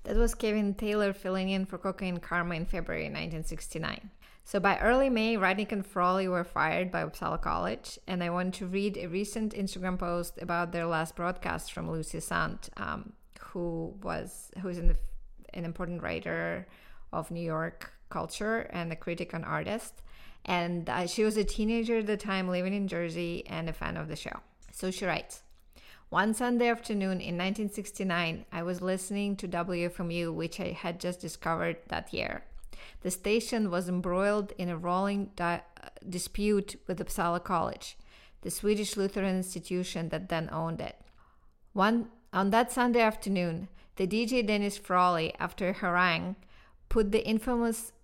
That was Kevin Taylor filling in for Cocaine Karma in February 1969. So by early May, Radnick and Frawley were fired by Uppsala College, and I want to read a recent Instagram post about their last broadcast from Lucy Sant, who's an important writer of New York culture and a critic and artist. And she was a teenager at the time, living in Jersey, and a fan of the show. So she writes, "One Sunday afternoon in 1969, I was listening to WFMU, which I had just discovered that year. The station was embroiled in a rolling dispute with Uppsala College, the Swedish Lutheran institution that then owned it. On that Sunday afternoon, the DJ Dennis Frawley, after a harangue, put the infamous